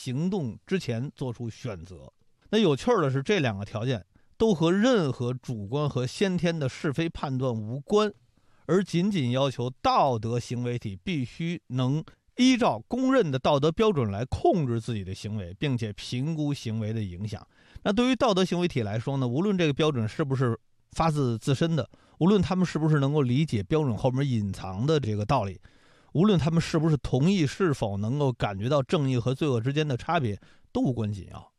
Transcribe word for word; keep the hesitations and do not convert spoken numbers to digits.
行动之前做出选择。那有趣的是，这两个条件都和任何主观和先天的是非判断无关，而仅仅要求道德行为体必须能依照公认的道德标准来控制自己的行为，并且评估行为的影响。那对于道德行为体来说呢，无论这个标准是不是发自自身的，无论他们是不是能够理解标准后面隐藏的这个道理，无论他们是不是同意是否能够感觉到正义和罪恶之间的差别，都无关紧要。